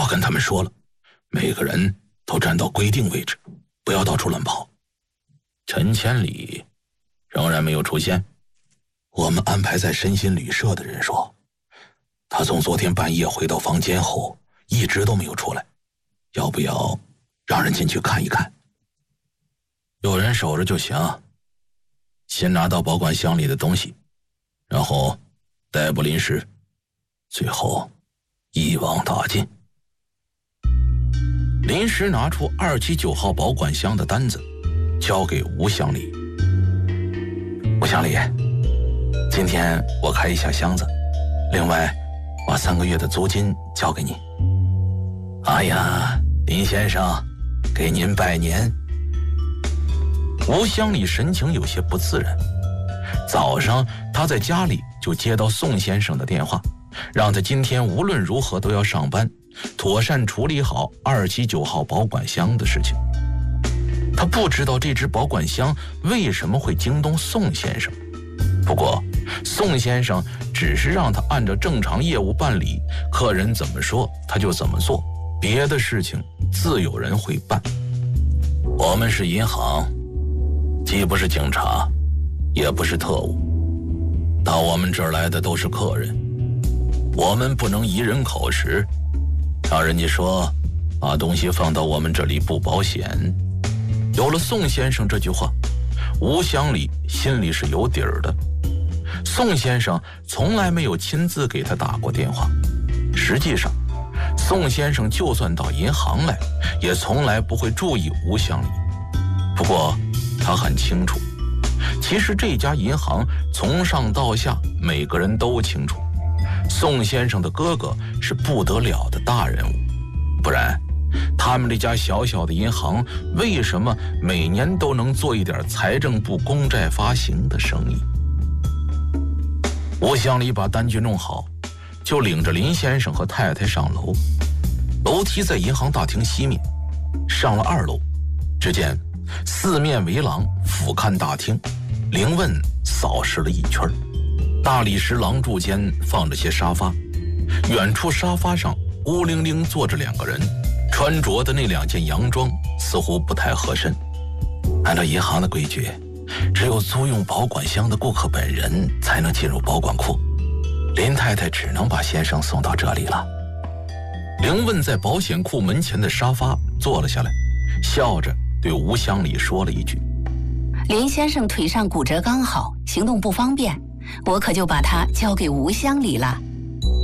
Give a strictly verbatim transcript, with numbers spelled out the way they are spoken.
我跟他们说了，每个人都站到规定位置，不要到处乱跑。陈千里仍然没有出现。我们安排在身心旅社的人说，他从昨天半夜回到房间后一直都没有出来，要不要让人进去看一看？有人守着就行，先拿到保管箱里的东西，然后逮捕林石，最后一网打尽。林石拿出二七九号保管箱的单子交给吴乡里。吴乡里，今天我开一下箱子，另外把三个月的租金交给你。哎呀，林先生，给您拜年。吴乡里神情有些不自然。早上他在家里就接到宋先生的电话，让他今天无论如何都要上班，妥善处理好二七九号保管箱的事情。他不知道这只保管箱为什么会惊动宋先生，不过宋先生只是让他按照正常业务办理，客人怎么说他就怎么做，别的事情自有人会办。我们是银行，既不是警察，也不是特务，到我们这儿来的都是客人，我们不能以人口实，让人家说把东西放到我们这里不保险。有了宋先生这句话，吴乡里心里是有底儿的。宋先生从来没有亲自给他打过电话，实际上宋先生就算到银行来，也从来不会注意吴乡里。不过他很清楚，其实这家银行从上到下每个人都清楚，宋先生的哥哥是不得了的大人物，不然他们这家小小的银行为什么每年都能做一点财政部公债发行的生意？吴乡里把单据弄好，就领着林先生和太太上楼。楼梯在银行大厅西面，上了二楼，只见四面围廊俯瞰大厅。林问扫视了一圈，大理石廊柱间放着些沙发，远处沙发上孤零零坐着两个人，穿着的那两件洋装似乎不太合身。按照银行的规矩，只有租用保管箱的顾客本人才能进入保管库，林太太只能把先生送到这里了。林问在保险库门前的沙发坐了下来，笑着对吴乡里说了一句： 林先生腿上骨折刚好，行动不方便，我可就把他交给吴乡里了。